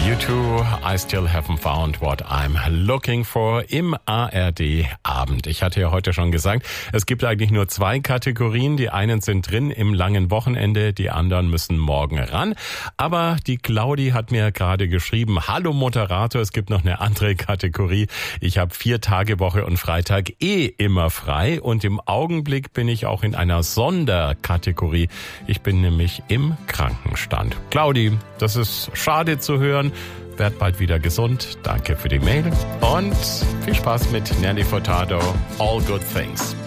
U2, I still haven't found what I'm looking for im ARD-Abend. Ich hatte ja heute schon gesagt, es gibt eigentlich nur 2 Kategorien. Die einen sind drin im langen Wochenende, die anderen müssen morgen ran. Aber die Claudi hat mir gerade geschrieben, hallo Moderator, es gibt noch eine andere Kategorie. Ich habe 4 Tage Woche und Freitag immer frei und im Augenblick bin ich auch in einer Sonderkategorie. Ich bin nämlich im Krankenstand. Claudi, das ist schade zu hören. Werd bald wieder gesund. Danke für die Mail und viel Spaß mit Nelly Furtado. All Good Things.